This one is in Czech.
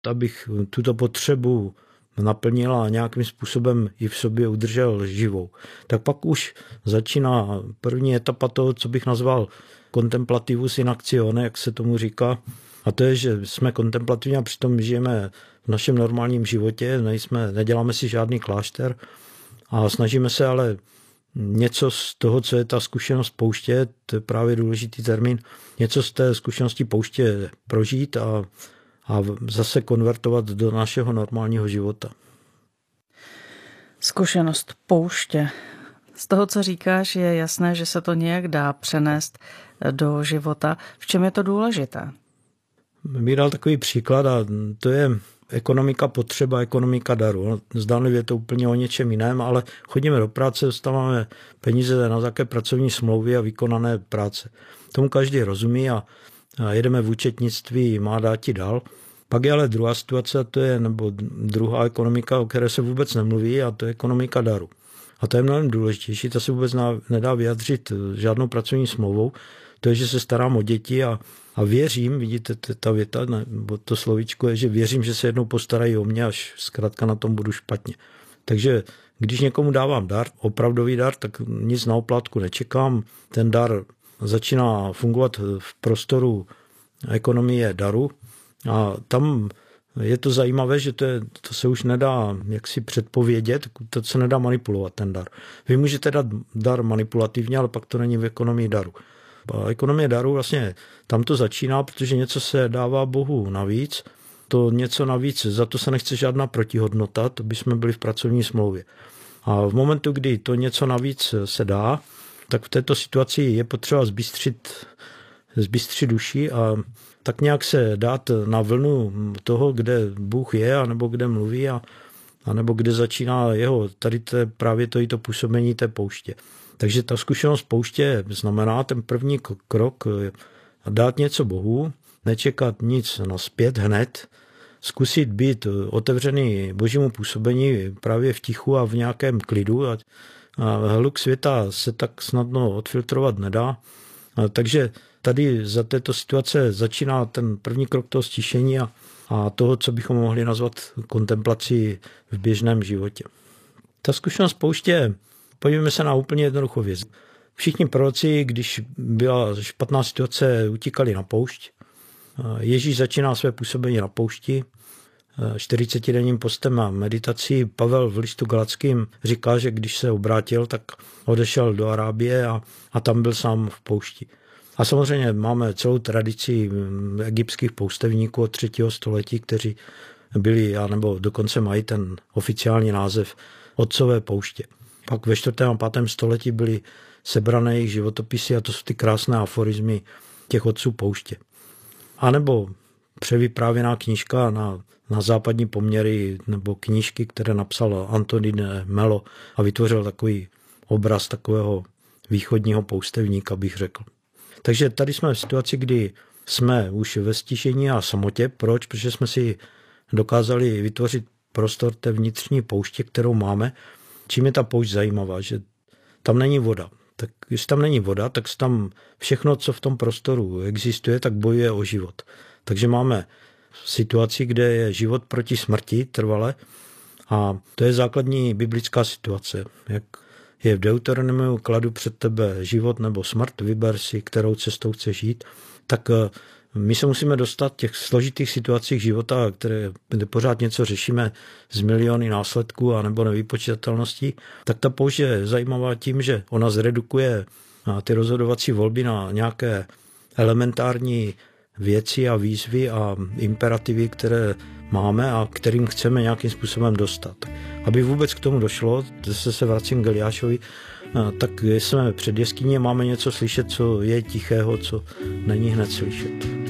abych tuto potřebu naplnil a nějakým způsobem ji v sobě udržel živou. Tak pak už začíná první etapa toho, co bych nazval contemplativus in actione, jak se tomu říká. A to je, že jsme kontemplativní a přitom žijeme v našem normálním životě, neděláme si žádný klášter a snažíme se ale něco z toho, co je ta zkušenost pouště, to je právě důležitý termín, něco z té zkušenosti pouště prožít a zase konvertovat do našeho normálního života. Zkušenost pouště. Z toho, co říkáš, je jasné, že se to nějak dá přenést do života. V čem je to důležité? Bych dal takový příklad a to je ekonomika potřeba, ekonomika daru. Zdánlivě je to úplně o něčem jiném, ale chodíme do práce, dostáváme peníze na základě pracovní smlouvy a vykonané práce. Tomu každý rozumí a jedeme v účetnictví, má dáti dal. Pak je ale druhá situace, nebo druhá ekonomika, o které se vůbec nemluví, a to je ekonomika daru. A to je mnohem důležitější, to se vůbec nedá vyjadřit žádnou pracovní smlouvou. To je, že se starám o děti a věřím, vidíte, ta věta, nebo to slovíčko je, že věřím, že se jednou postarají o mě, až zkrátka na tom budu špatně. Takže když někomu dávám dar, opravdový dar, tak nic na oplátku nečekám. Ten dar začíná fungovat v prostoru ekonomie daru a tam je to zajímavé, že to se už nedá jaksi předpovědět, to se nedá manipulovat ten dar. Vy můžete dát dar manipulativně, ale pak to není v ekonomii daru. A ekonomie daru vlastně tam to začíná, protože něco se dává Bohu navíc, to něco navíc, za to se nechce žádná protihodnota, to by jsme byli v pracovní smlouvě. A v momentu, kdy to něco navíc se dá, tak v této situaci je potřeba zbystřit duši a tak nějak se dát na vlnu toho, kde Bůh je, anebo kde mluví, anebo kde začíná jeho, tady právě to působení té pouště. Takže ta zkušenost pouště znamená ten první krok dát něco Bohu, nečekat nic nazpět hned, zkusit být otevřený božímu působení právě v tichu a v nějakém klidu. A hluk světa se tak snadno odfiltrovat nedá. Takže tady za této situace začíná ten první krok toho stišení a toho, co bychom mohli nazvat kontemplací v běžném životě. Ta zkušenost pouště, podívejme se na úplně jednoduchou věc. Všichni proroci, když byla špatná situace, utíkali na poušť. Ježíš začíná své působení na poušti 40denním postem a meditací. Pavel v listu Galackým říká, že když se obrátil, tak odešel do Arábie a tam byl sám v poušti. A samozřejmě máme celou tradici egyptských poustevníků od 3. století, kteří byli, nebo dokonce mají ten oficiální název otcové pouště. Pak ve 4. a 5. století byly sebrané jejich životopisy a to jsou ty krásné aforizmy těch otců pouště. A nebo převyprávěná knížka na západní poměry nebo knížky, které napsal Antonin Melo a vytvořil takový obraz takového východního poustevníka, bych řekl. Takže tady jsme v situaci, kdy jsme už ve stišení a samotě. Proč? Protože jsme si dokázali vytvořit prostor té vnitřní pouště, kterou máme. Čím je ta poušť zajímavá? Že tam není voda. Tak když tam není voda, tak tam všechno, co v tom prostoru existuje, tak bojuje o život. Takže máme situaci, kde je život proti smrti trvale a to je základní biblická situace. Jak je v Deuteronomiu, kladu před tebe život nebo smrt, vyber si, kterou cestou chceš jít, tak my se musíme dostat v těch složitých situacích života, kde pořád něco řešíme z miliony následků a nebo nevypočítatelností, tak ta poušť je zajímavá tím, že ona zredukuje ty rozhodovací volby na nějaké elementární věci a výzvy a imperativy, které máme a kterým chceme nějakým způsobem dostat. Aby vůbec k tomu došlo, zase se vracím k Eliášovi, tak jsme před jeskyní a máme něco slyšet, co je tichého, co není hned slyšet.